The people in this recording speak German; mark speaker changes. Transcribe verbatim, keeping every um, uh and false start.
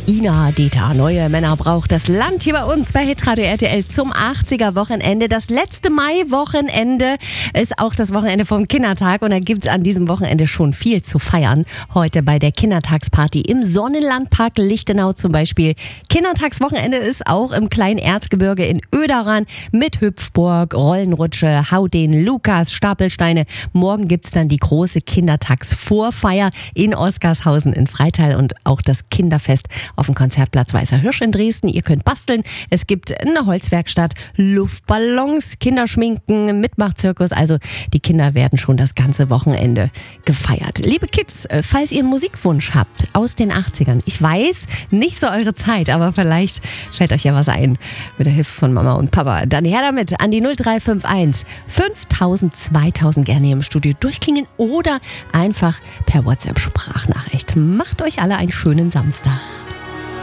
Speaker 1: Ina Dieter, neue Männer braucht das Land hier bei uns bei Hitradio R T L zum achtziger-Wochenende. Das letzte Mai-Wochenende ist auch das Wochenende vom Kindertag und da gibt es an diesem Wochenende schon viel zu feiern. Heute bei der Kindertagsparty im Sonnenlandpark Lichtenau zum Beispiel. Kindertagswochenende ist auch im kleinen Erzgebirge in Oederan mit Hüpfburg, Rollenrutsche, Hau den Lukas, Stapelsteine. Morgen gibt es dann die große Kindertagsvorfeier in Oskarshausen in Freital und auch das Kinderfest auf dem Konzertplatz Weißer Hirsch in Dresden. Ihr könnt basteln. Es gibt eine Holzwerkstatt, Luftballons, Kinderschminken, Mitmachzirkus. Also die Kinder werden schon das ganze Wochenende gefeiert. Liebe Kids, falls ihr einen Musikwunsch habt aus den achtzigern, ich weiß, nicht so eure Zeit, aber vielleicht fällt euch ja was ein mit der Hilfe von Mama und Papa. Dann her damit an die null drei fünf eins fünftausend zweitausend gerne hier im Studio durchklingen oder einfach per WhatsApp-Sprachnachricht. Macht euch alle einen schönen Samstag.